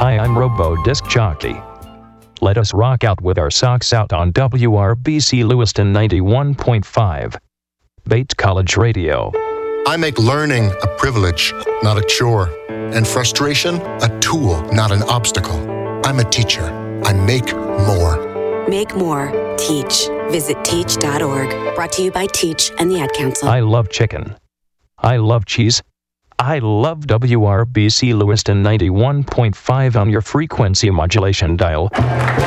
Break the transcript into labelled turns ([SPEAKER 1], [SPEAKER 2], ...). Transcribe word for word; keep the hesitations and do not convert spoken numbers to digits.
[SPEAKER 1] Hi, I'm Robo Disc Jockey. Let us rock out with our socks out on W R B C Lewiston ninety-one point five. Bates College Radio.
[SPEAKER 2] I make learning a privilege, not a chore, and frustration a tool, not an obstacle. I'm a teacher. I make more.
[SPEAKER 3] Make more. Teach. Visit teach dot org. Brought to you by Teach and the Ad Council.
[SPEAKER 1] I love chicken. I love cheese. I love W R B C Lewiston ninety-one point five on your frequency modulation dial.